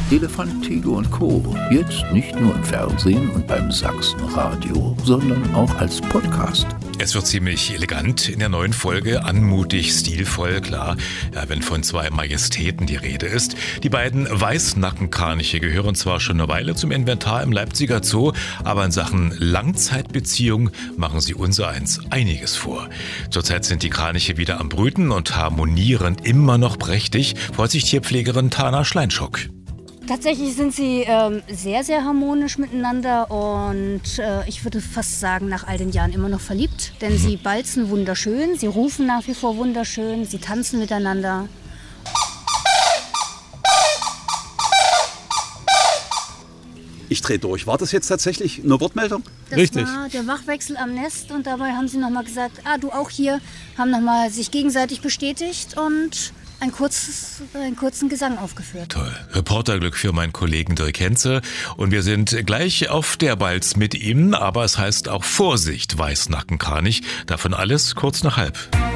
Elefantigo und Co. Jetzt nicht nur im Fernsehen und beim Sachsenradio, sondern auch als Podcast. Es wird ziemlich elegant in der neuen Folge, anmutig, stilvoll, klar, ja, wenn von zwei Majestäten die Rede ist. Die beiden Weißnackenkraniche gehören zwar schon eine Weile zum Inventar im Leipziger Zoo, aber in Sachen Langzeitbeziehung machen sie unsereins einiges vor. Zurzeit sind die Kraniche wieder am Brüten und harmonierend immer noch prächtig, freut sich Tierpflegerin Tana Schleinschok. Tatsächlich sind sie sehr, sehr harmonisch miteinander und ich würde fast sagen, nach all den Jahren immer noch verliebt. Denn sie balzen wunderschön, sie rufen nach wie vor wunderschön, sie tanzen miteinander. Ich drehe durch. War das jetzt tatsächlich eine Wortmeldung? Das war der Wachwechsel am Nest und dabei haben sie nochmal gesagt, du auch hier, haben nochmal sich gegenseitig bestätigt und einen kurzen Gesang aufgeführt. Toll. Reporterglück für meinen Kollegen Dirk Henze. Und wir sind gleich auf der Balz mit ihm, aber es heißt auch Vorsicht, Weißnackenkranich. Davon alles kurz nach halb.